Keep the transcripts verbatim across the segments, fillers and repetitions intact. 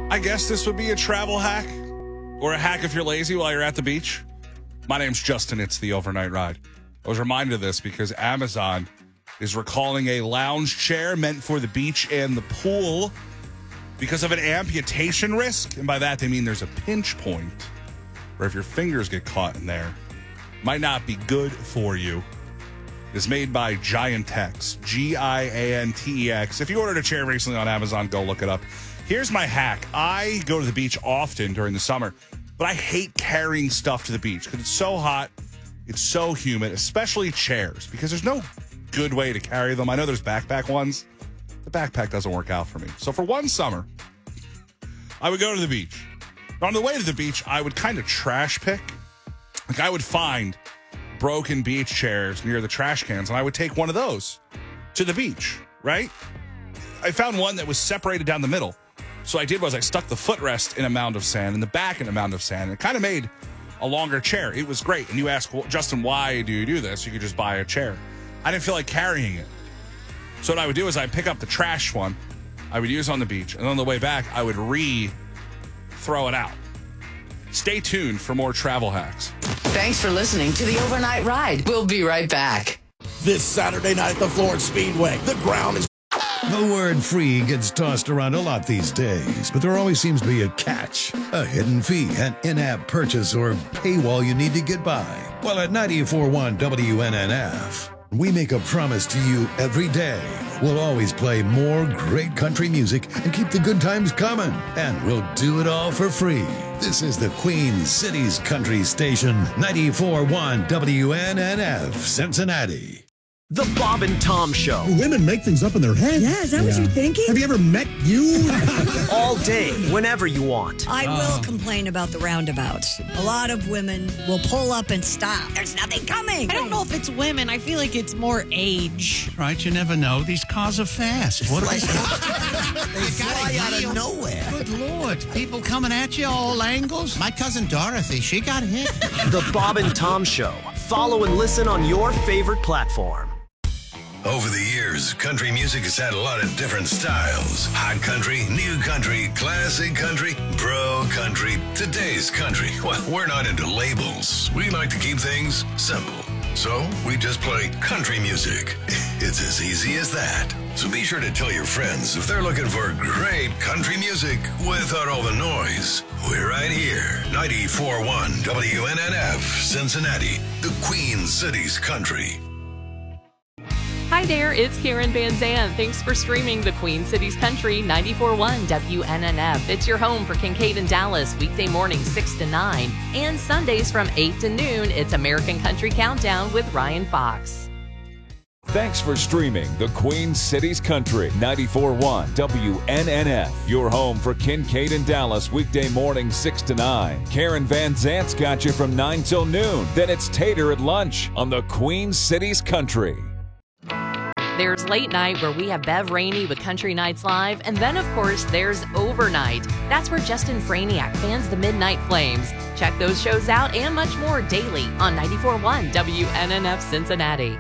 I guess this would be a travel hack or a hack if you're lazy while you're at the beach. My name's Justin. It's the Overnight Ride. I was reminded of this because Amazon is recalling a lounge chair meant for the beach and the pool because of an amputation risk. And by that, they mean there's a pinch point where if your fingers get caught in there, might not be good for you. It's made by Giantex, G I A N T E X. If you ordered a chair recently on Amazon, go look it up. Here's my hack. I go to the beach often during the summer, but I hate carrying stuff to the beach because it's so hot, it's so humid, especially chairs, because there's no good way to carry them. I know there's backpack ones. The backpack doesn't work out for me. So for one summer, I would go to the beach. On the way to the beach, I would kind of trash pick. Like I would find broken beach chairs near the trash cans, and I would take one of those to the beach, right? I found one that was separated down the middle. So what I did was I stuck the footrest in a mound of sand and the back in a mound of sand. And it kind of made a longer chair. It was great. And you ask, well, Justin, why do you do this? You could just buy a chair. I didn't feel like carrying it. So what I would do is I'd pick up the trash one. I would use it on the beach. And on the way back, I would re-throw it out. Stay tuned for more travel hacks. Thanks for listening to the Overnight Ride. We'll be right back. This Saturday night at the Florence Speedway, the ground is... The word free gets tossed around a lot these days, but there always seems to be a catch. A hidden fee, an in-app purchase, or paywall you need to get by. Well, at ninety-four point one W N N F, we make a promise to you every day. We'll always play more great country music and keep the good times coming. And we'll do it all for free. This is the Queen City's Country Station, ninety-four point one W N N F, Cincinnati. The Bob and Tom Show. Women make things up in their head. Yeah, is that yeah. what you're thinking? Have you ever met you? All day, whenever you want. I oh. will complain about the roundabouts. A lot of women will pull up and stop. There's nothing coming. I don't know if it's women. I feel like it's more age. Right, you never know. These cars are fast. What like, they fly out of nowhere. Good Lord. People coming at you all angles. My cousin Dorothy, she got hit. The Bob and Tom Show. Follow and listen on your favorite platform. Over the years, country music has had a lot of different styles. Hot country, new country, classic country, pro country, today's country. Well, we're not into labels. We like to keep things simple. So we just play country music. It's as easy as that. So be sure to tell your friends if they're looking for great country music without all the noise. We're right here, ninety-four point one W N N F, Cincinnati, the Queen City's Country. Hi there, it's Karen Van Zandt. Thanks for streaming the Queen City's Country, ninety-four point one W N N F. It's your home for Kincaid and Dallas, weekday mornings six to nine. And Sundays from eight to noon, it's American Country Countdown with Ryan Fox. Thanks for streaming the Queen City's Country, ninety-four point one W N N F. Your home for Kincaid and Dallas, weekday mornings six to nine. Karen Van Zandt's got you from nine till noon. Then it's Tater at lunch on the Queen City's Country. There's Late Night, where we have Bev Rainey with Country Nights Live. And then, of course, there's Overnight. That's where Justin Franiak fans the Midnight Flames. Check those shows out and much more daily on ninety-four point one W N N F Cincinnati.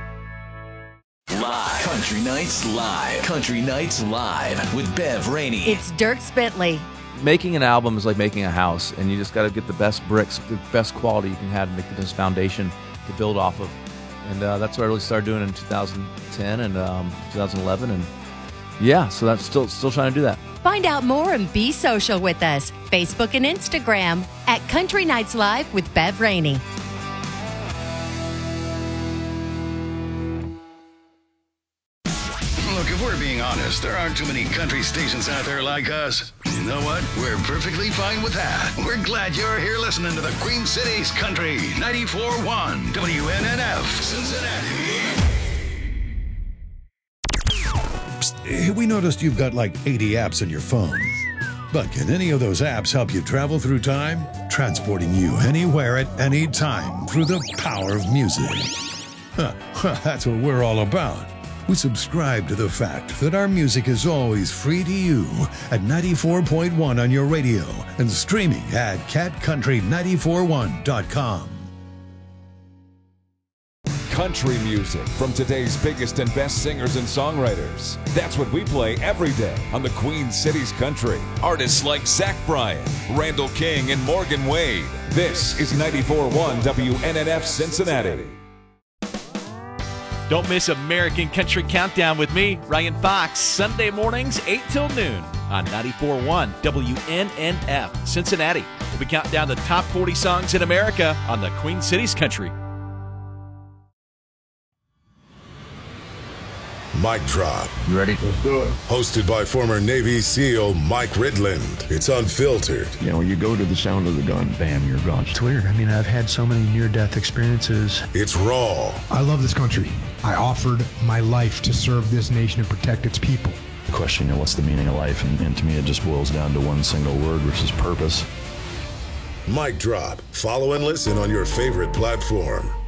Live. Country Nights Live. Country Nights Live with Bev Rainey. It's Dirk Spitley. Making an album is like making a house, and you just got to get the best bricks, the best quality you can have to make this foundation to build off of. And uh, that's what I really started doing in two thousand ten and um, two thousand eleven, and yeah, so that's still still trying to do that. Find out more and be social with us. Facebook and Instagram at Country Nights Live with Bev Rainey. Look, if we're being honest, there aren't too many country stations out there like us. You know what? We're perfectly fine with that. We're glad you're here listening to the Queen City's Country, ninety-four point one W N N F, Cincinnati. Psst, we noticed you've got like eighty apps on your phone. But can any of those apps help you travel through time? Transporting you anywhere at any time through the power of music. Huh, that's what we're all about. We subscribe to the fact that our music is always free to you at ninety-four point one on your radio and streaming at cat country nine four one dot com. country music from today's biggest and best singers and songwriters. That's what we play every day on the Queen Cities Country. Artists like Zach Bryan, Randall King, and Morgan Wade. This is ninety-four point one W N N F Cincinnati. Don't miss American Country Countdown with me, Ryan Fox, Sunday mornings, eight till noon on ninety-four point one W N N F Cincinnati. We'll be counting down the top forty songs in America on the Queen Cities Country. Mic Drop. You ready? Let's do it. Hosted by former Navy SEAL Mike Ridland. It's unfiltered. You know, you go to the sound of the gun, bam, you're gone. It's weird. I mean, I've had so many near-death experiences. It's raw. I love this country. I offered my life to serve this nation and protect its people. Question, you know, what's the meaning of life? And, and to me, it just boils down to one single word, which is purpose. Mic Drop. Follow and listen on your favorite platform.